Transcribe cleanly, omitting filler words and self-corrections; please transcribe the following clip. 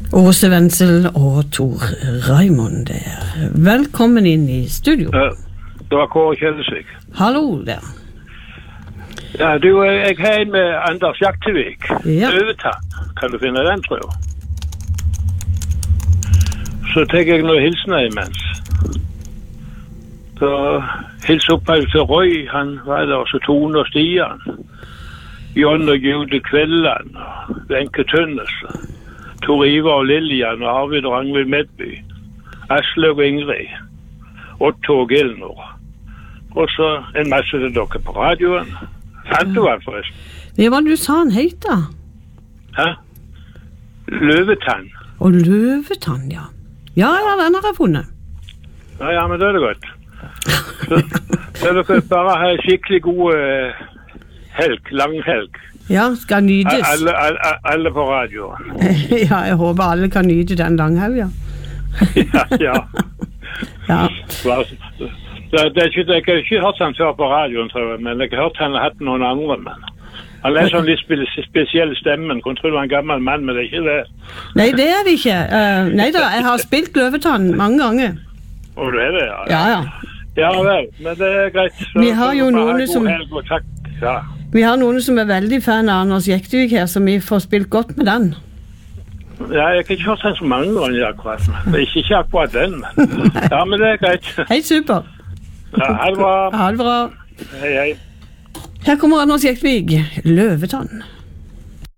Åse Wenzel og Tor Raimond der. Velkommen inn i studio. Det var Kåre Kjellesvik. Hallo der. Ja, du, jeg har en med Anders Jaktevik. Ja. Øvetann. Kan du finne den, tror jeg? Så tenker jeg noe hilsener imens. Så hils opp her til Roy, han var der, så Tone og Stian. Jon og Jude Kvelland, Wenche Tønnesen. Tor Ivar og Lillian og Arvid og Rangvild Medby. Asløk og Ingrid. Otto og Gilnor. Og så en masse til dere på radioen. Fant du han forresten? Det var du sa han heit da. Hæ? Løvetann. Og løvetann, ja. Ja, den har jeg funnet. Ja, men det er det godt. Så dere bare ha skikkelig god helg, lang helg. Ja, skal nytes. Alle på radioen. Ja, jeg håper alle kan nyte den langhelga. Ja. Ja. Jeg har ikke hørt han før på radioen, tror jeg, men jeg har hørt han har hatt noen andre, men han er sånn litt spesiell stemmen. Kunne tro det var en gammel mann, men det er ikke det. Nei, det er det ikke. Nei da, jeg har spilt løvetann mange ganger. Og du er det, ja? Ja. Ja vel, men det er greit. Så, vi har jo noen som... Ja. Vi har noen som er veldig fan av Anders Jaktevik her, så vi får spilt godt med den. Ja, jeg har ikke hørt den så mange ganger akkurat. Det er ikke akkurat den. Ja, men det er greit. Hei, super. Ja, ha det bra. Ha det bra. Hei. Her kommer Anders Jaktevik, Løvetann.